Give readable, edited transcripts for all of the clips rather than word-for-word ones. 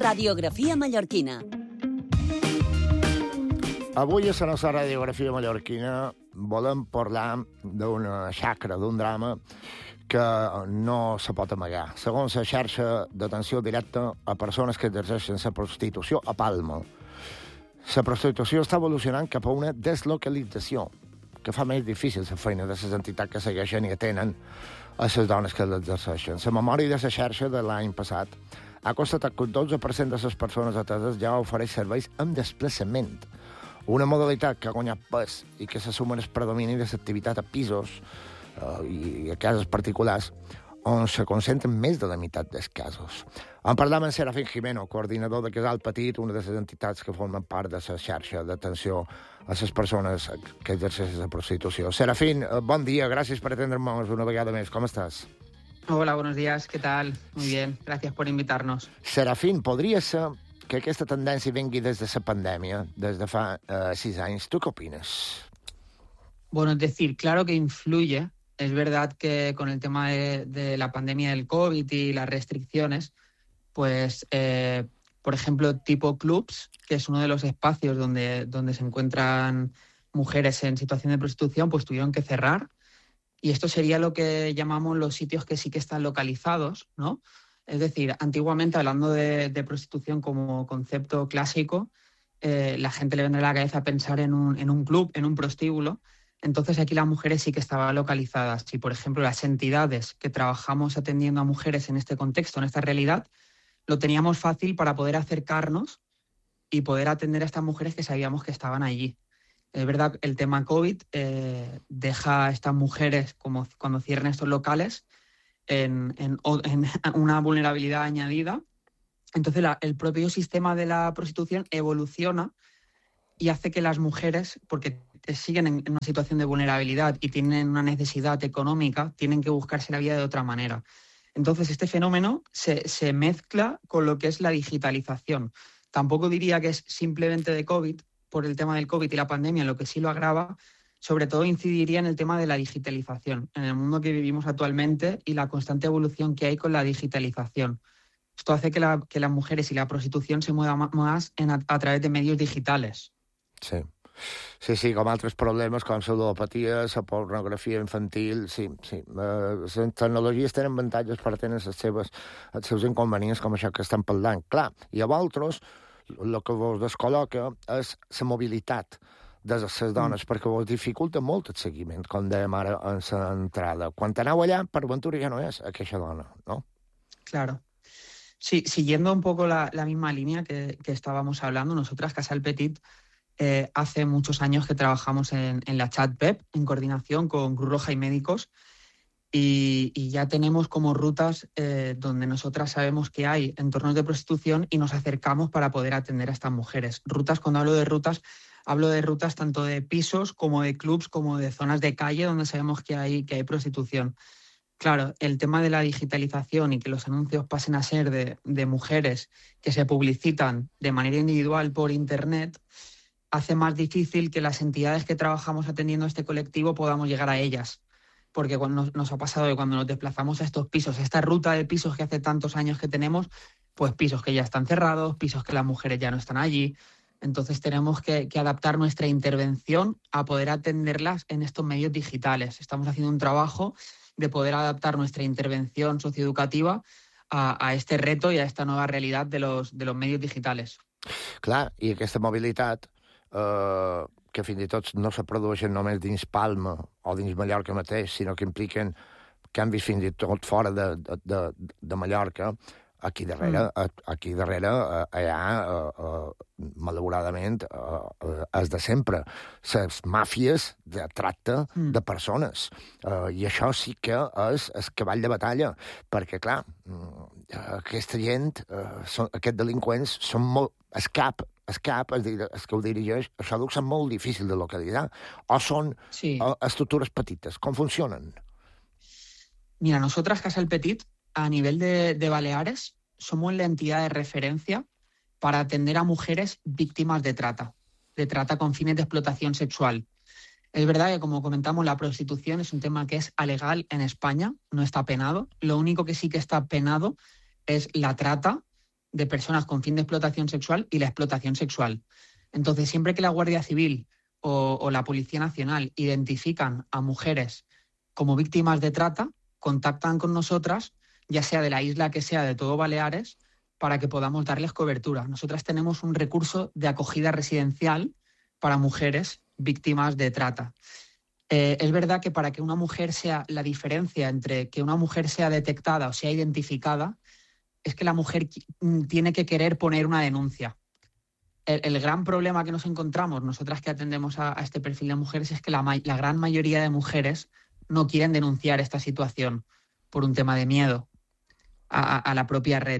Radiografia mallorquina. Avui a la nostra radiografia mallorquina volem parlar d'una xacra, d'un drama que no se pot amagar. Segons la xarxa d'atenció directa a persones que exerceixen la prostitució a Palma, la prostitució està evolucionant cap a una deslocalització que fa més difícil la feina de les entitats que segueixen i atenen a les dones que l'exerceixen. La memòria de la xarxa de l'any passat ha constatat que el 12% de les persones ateses ja ofereix serveis amb desplaçament, una modalitat que ha guanyat pes i que se suma al predomini de l'activitat a pisos i a cases particulars, on se concentren més de la meitat dels casos. En parlam amb Serafín Jimeno, coordinador de Casal Petit, una de les entitats que formen part de la xarxa d'atenció a les persones que exerceixen la prostitució. Serafín, bon dia, gràcies per atendre'ns una vegada més. Com estàs? Hola, buenos días, ¿qué tal? Muy bien, gracias por invitarnos. Serafín, podria ser que aquesta tendència vengui des de la pandèmia, des de fa 6 anys. ¿Tú qué opinas? Bueno, es decir, claro que influye. Es verdad que con el tema de la pandemia del COVID y las restricciones, pues, por ejemplo, tipo clubs, que es uno de los espacios donde se encuentran mujeres en situación de prostitución, pues tuvieron que cerrar. Y esto sería lo que llamamos los sitios que sí que están localizados, ¿no? Es decir, antiguamente, hablando de prostitución como concepto clásico, la gente le vendrá a la cabeza pensar en un club, en un prostíbulo. Entonces aquí las mujeres sí que estaban localizadas. Si, por ejemplo, las entidades que trabajamos atendiendo a mujeres en este contexto, en esta realidad, lo teníamos fácil para poder acercarnos y poder atender a estas mujeres que sabíamos que estaban allí. Es verdad, el tema COVID deja a estas mujeres, como cuando cierran estos locales, en una vulnerabilidad añadida. Entonces el propio sistema de la prostitución evoluciona y hace que las mujeres, porque siguen en una situación de vulnerabilidad y tienen una necesidad económica, tienen que buscarse la vida de otra manera. Entonces este fenómeno se mezcla con lo que es la digitalización. Tampoco diría que es simplemente de COVID, por el tema del COVID y la pandemia, lo que sí lo agrava, sobre todo incidiría en el tema de la digitalización, en el mundo que vivimos actualmente y la constante evolución que hay con la digitalización. Esto hace que las mujeres y la prostitución se muevan más a través de medios digitales. Sí, com altres problemes com la ludopatia, la pornografia infantil, sí. Les tecnologies tenen avantatges però tenen els seus inconvenients com això que estem parlant. Clar, i a vosaltres el que vos descol·loca és la mobilitat de les dones, perquè vos dificulta molt el seguiment, com dèiem ara en l'entrada. Quan aneu allà, per ventura ja no és aquella dona, ¿no? Claro. Sí, siguiendo un poco la misma línea que estábamos hablando, nosotras, Casal Petit, hace muchos años que trabajamos en la Chat-PEP, en coordinación con Cruz Roja y médicos, y ya tenemos como rutas donde nosotras sabemos que hay entornos de prostitución y nos acercamos para poder atender a estas mujeres. Rutas, cuando hablo de rutas tanto de pisos como de clubs, como de zonas de calle donde sabemos que hay prostitución. Claro, el tema de la digitalización y que los anuncios pasen a ser de mujeres que se publicitan de manera individual por Internet hace más difícil que las entidades que trabajamos atendiendo a este colectivo podamos llegar a ellas. Porque cuando nos ha pasado que cuando nos desplazamos a estos pisos, a esta ruta de pisos que hace tantos años que tenemos, pues pisos que ya están cerrados, pisos que las mujeres ya no están allí. Entonces tenemos que adaptar nuestra intervención a poder atenderlas en estos medios digitales. Estamos haciendo un trabajo de poder adaptar nuestra intervención socioeducativa a este reto i a esta nova realitat de los medios digitales. Clar, i aquesta mobilitat que fins i tot no se produeixen només dins Palma o dins Mallorca mateix, sinó que impliquen canvis fins i tot fora de Mallorca. Aquí darrere hi ha, malauradament, és de sempre, les màfies de tracte de persones. I això sí que és el cavall de batalla, perquè, clar, aquesta gent, aquests delinqüents, són molt... El cap, és dir, el que ho dirigeix, això deu ser molt difícil de localitzar. O són estructures petites? Com funcionen? Mira, nosotras, Casal Petit, a nivel de Baleares, somos la entidad de referencia para atender a mujeres víctimas de trata con fines de explotación sexual. Es verdad que, como comentamos, la prostitución es un tema que es alegal en España, no está penado. Lo único que sí que está penado es la trata de personas con fin de explotación sexual y la explotación sexual. Entonces, siempre que la Guardia Civil o la Policía Nacional identifican a mujeres como víctimas de trata, contactan con nosotras, ya sea de la isla que sea, de todo Baleares, para que podamos darles cobertura. Nosotras tenemos un recurso de acogida residencial para mujeres víctimas de trata. Es verdad que para que una mujer sea, la diferencia entre que una mujer sea detectada o sea identificada es que la mujer tiene que querer poner una denuncia. El gran problema que nos encontramos nosotras que atendemos a este perfil de mujeres es que la gran mayoría de mujeres no quieren denunciar esta situación por un tema de miedo a la propia red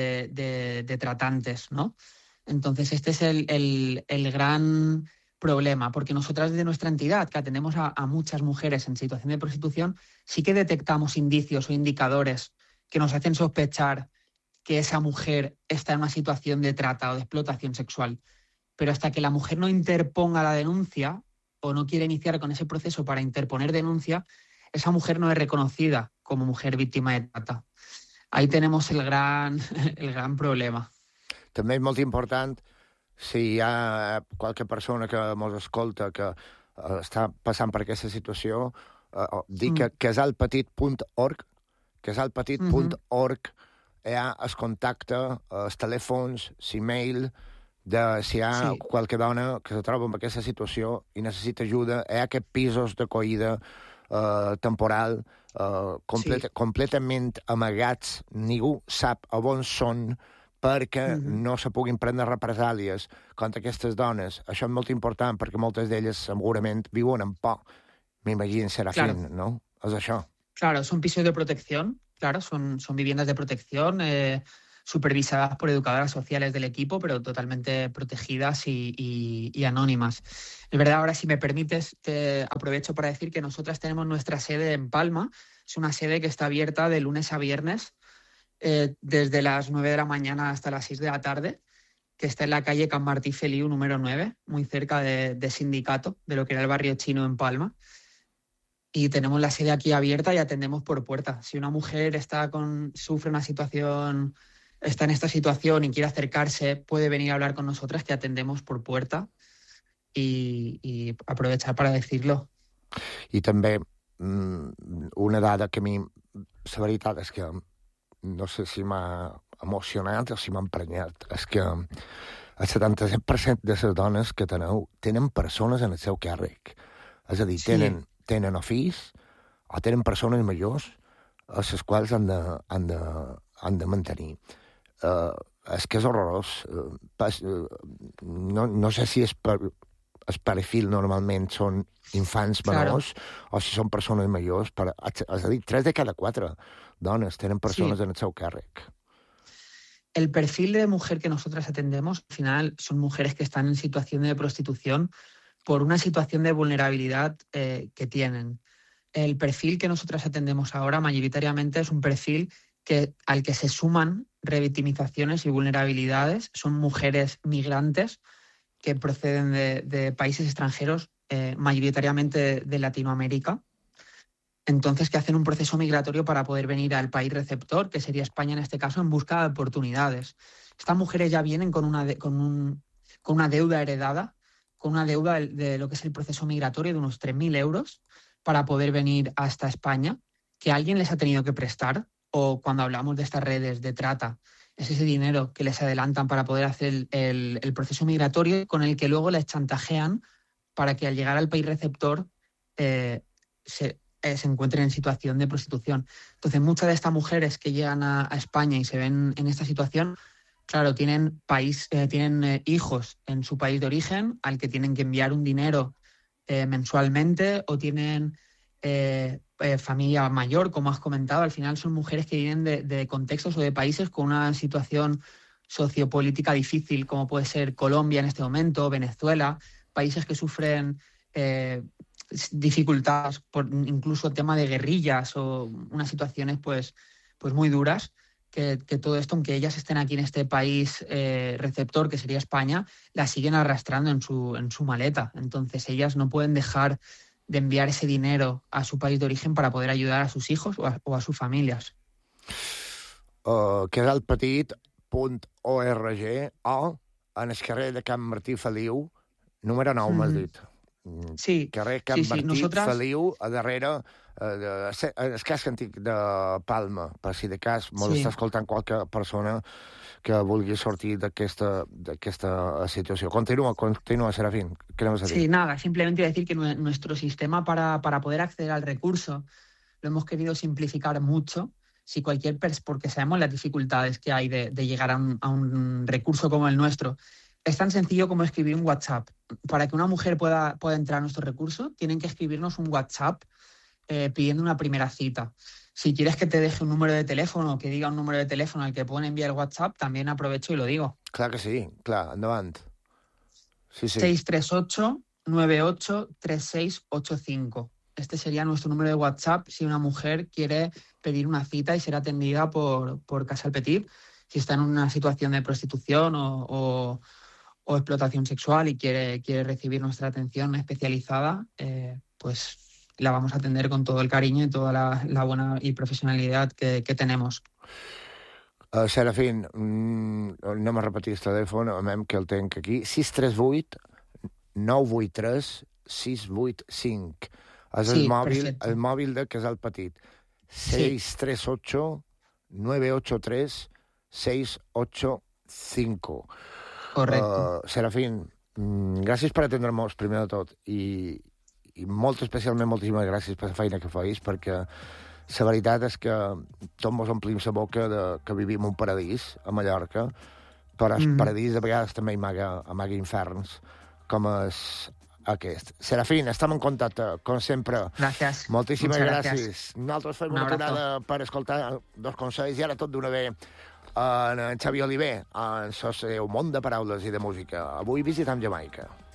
de tratantes, ¿no? Entonces este es el gran problema, porque nosotras desde nuestra entidad, que atendemos a muchas mujeres en situación de prostitución, sí que detectamos indicios o indicadores que nos hacen sospechar que esa mujer está en una situación de trata o de explotación sexual. Pero hasta que la mujer no interponga la denuncia o no quiere iniciar con ese proceso para interponer denuncia, esa mujer no es reconocida como mujer víctima de trata. Ahí tenemos el gran problema. També és molt important, si hi ha qualque persona que ens escolta que està passant per aquesta situació, dir que casalpetit.org, casalpetit.org, hi ha el contacte, els telèfons, l'email, si hi ha qualque dona que se troba en aquesta situació i necessita ajuda, hi ha aquests pisos d'acollida temporal, completament amagats, ningú sap a on són, perquè no se puguin prendre represàlies contra aquestes dones. Això és molt important, perquè moltes d'elles segurament viuen en por. M'imagino Serafín, claro. ¿No? Es això. Claro, son pisos de protección, claro, son viviendas de protección supervisadas por educadoras sociales del equipo, pero totalmente protegidas y anónimas. Es verdad, ahora si me permites, te aprovecho para decir que nosotras tenemos nuestra sede en Palma. Es una sede que está abierta de lunes a viernes, desde las 9 de la mañana hasta las 6 de la tarde, que está en la calle Can Martí Feliu, número 9, muy cerca de Sindicato, de lo que era el barrio chino en Palma. Y tenemos la sede aquí abierta y atendemos por puerta. Si una mujer sufre una situación, está en esta situación y quiere acercarse, puede venir a hablar con nosotras, que atendemos por puerta, y aprovechar para decirlo. I també una dada que a mi, la veritat és que no sé si m'ha emocionat o si m'ha emprenyat, és que el 77% de les dones que tenen persones en el seu càrrec. És a dir, tenen fills o tenen persones majors a les quals han de mantenir. És que és horrorós. No sé si és per el perfil normalment són infants menors, o si són persones majors. És a dir, 3 de cada 4 dones tenen persones en el seu càrrec. El perfil de mujer que nosotras atendemos, al final, son mujeres que están en situación de prostitución por una situación de vulnerabilidad que tienen. El perfil que nosotras atendemos ahora mayoritariamente es un perfil al que se suman revictimizaciones y vulnerabilidades. Son mujeres migrantes que proceden de países extranjeros, mayoritariamente de Latinoamérica. Entonces, que hacen un proceso migratorio para poder venir al país receptor, que sería España en este caso, en busca de oportunidades. Estas mujeres ya vienen con una deuda heredada, con una deuda de lo que es el proceso migratorio de unos 3.000 euros para poder venir hasta España, que alguien les ha tenido que prestar, o cuando hablamos de estas redes de trata, es ese dinero que les adelantan para poder hacer el proceso migratorio, con el que luego les chantajean para que al llegar al país receptor se encuentren en situación de prostitución. Entonces, muchas de estas mujeres que llegan a España y se ven en esta situación, claro, tienen hijos en su país de origen al que tienen que enviar un dinero mensualmente, o tienen familia mayor, como has comentado. Al final son mujeres que vienen de contextos o de países con una situación sociopolítica difícil, como puede ser Colombia en este momento, Venezuela, países que sufren dificultades por incluso tema de guerrillas o unas situaciones pues muy duras, que todo esto, aunque ellas estén aquí en este país receptor, que sería España, las siguen arrastrando en su maleta. Entonces ellas no pueden dejar de enviar ese dinero a su país de origen para poder ayudar a sus hijos o a sus familias. Casalpetit o en el carrer de Can Martí Feliu, número 9, m'has dit. Sí. Carrer Can Martí Nosotras... Feliu, a darrere, el casc antic de Palma, per si de cas mos està escoltant qualque persona que vulgui sortir d'aquesta situació. Continúa, Serafín. ¿Qué vamos a decir? Sí, nada, simplemente iba a decir que nuestro sistema para poder acceder al recurso lo hemos querido simplificar mucho. Si porque sabemos las dificultades que hay de llegar a un recurso como el nuestro. Es tan sencillo como escribir un WhatsApp. Para que una mujer pueda entrar a nuestro recurso, tienen que escribirnos un WhatsApp pidiendo una primera cita. Si quieres que te deje un número de teléfono, que diga un número de teléfono al que pueden enviar el WhatsApp, también aprovecho y lo digo. Clar que sí, clar, endavant. Sí. 638-983685. Este sería nuestro número de WhatsApp si una mujer quiere pedir una cita y ser atendida por Casa El Petit, si está en una situación de prostitución o explotación sexual y quiere recibir nuestra atención especializada, pues la vamos a atender con todo el cariño y toda la buena y profesionalidad que tenemos. Serafín, anem a repetir el telèfon, que el tenc aquí, 638-983-685. És el mòbil de Casal Petit. 638-983-685. Correcto. Serafín, gràcies per atendre-nos, primer de tot, i molt especialment moltíssimes gràcies per la feina que feis, perquè la veritat és que tots mos omplim la boca que vivim un paradís a Mallorca, però el paradís de vegades també amaga inferns, com és aquest. Serafín, estem en contacte, com sempre. Gràcies. Moltíssimes gràcies. Nosaltres fem una aturada per escoltar dos consells i ara tot d'una vegada en Xavi Oliver, en el seu món de paraules i de música. Avui visitam Jamaica.